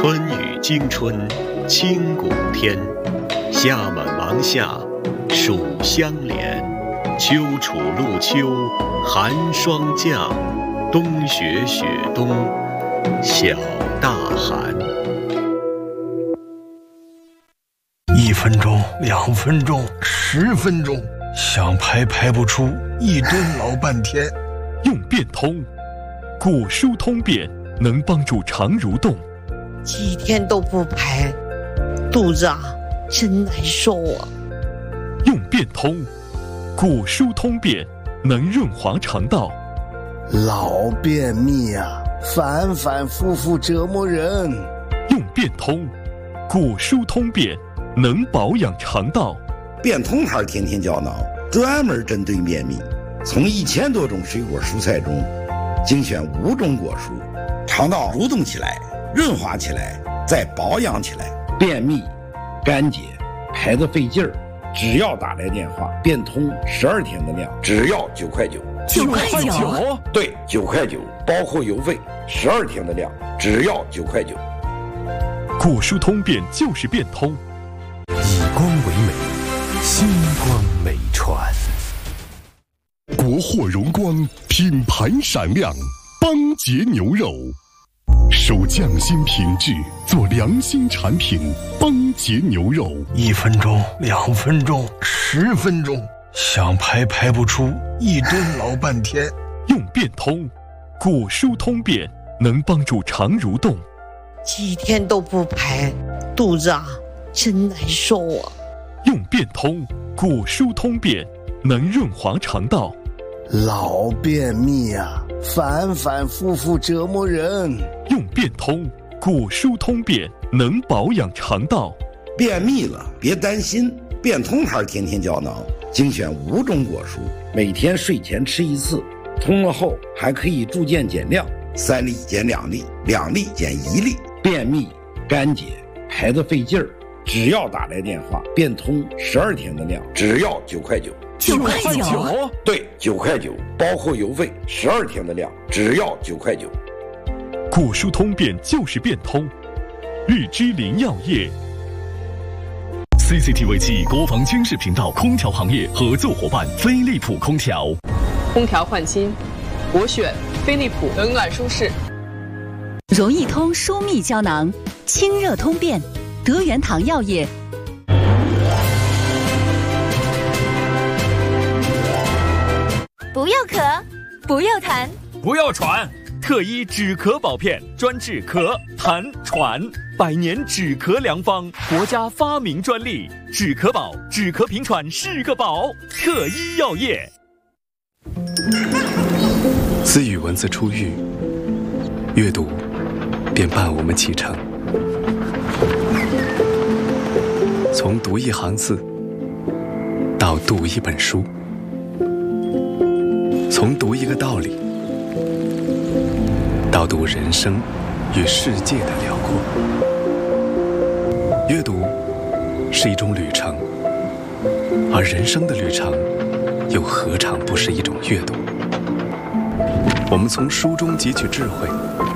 春雨惊春清谷天，夏满芒夏暑相连，秋处露秋寒霜降，冬雪雪冬小大寒。 1分钟、2分钟、10分钟，想排不出，一蹲老半天。 用变通，果蔬通便能帮助肠蠕动。 几天都不排，肚子真难受啊。 用变通，果蔬通便能润滑肠道。 老便秘反反复复折磨人。 用变通，果蔬通便能保养肠道。 变通牌天天胶囊专门针对便秘，从1000多种水果蔬菜中精选5种果蔬，肠道蠕动起来，润滑起来，再保养起来。便秘、干结、排得费劲儿，只要打来电话，变通12天的量，只要9块9。 9块9？ 对，9块9，包括邮费，12天的量，只要9块9。 果蔬通便就是变通， 以光为美，星光美传。 国货荣光，品牌闪亮，邦杰牛肉，守匠心品质，做良心产品。邦杰牛肉 ，1分钟、2分钟、10分钟，想排不出，一蹲老半天。 用变通，果蔬通便能帮助肠蠕动。 几天都不排，肚子真难受啊。 用变通，果蔬通便能润滑肠道。 老便秘反反复复折磨人。 用变通，果蔬通便能保养肠道。 便秘了别担心，变通牌天天胶囊精选5种果蔬，每天睡前吃1次，通了后还可以逐渐减量，3粒减2粒，2粒减1粒。便秘、干结、排得费劲儿，只要打来电话，变通12天的量，只要9块9。 9块9？ 对，9块9，包括邮费，12天的量，只要9块9。 果蔬通便就是变通，日之林药业。 CCTV 7国防军事频道空调行业合作伙伴飞利浦空调。 空调换新，我选飞利浦，冷暖舒适。 容易通舒密胶囊，清热通便，德元堂药业。 不要咳，不要痰， 不要喘，特医止咳宝片专治咳、痰、喘，100年止咳良方，国家发明专利，止咳宝，止咳平喘是个宝。特医药业。 自语文字出狱，阅读便伴我们启程。从读一行字到读一本书，从读一个道理到读人生与世界的辽阔。阅读是一种旅程，而人生的旅程又何尝不是一种阅读？我们从书中汲取智慧，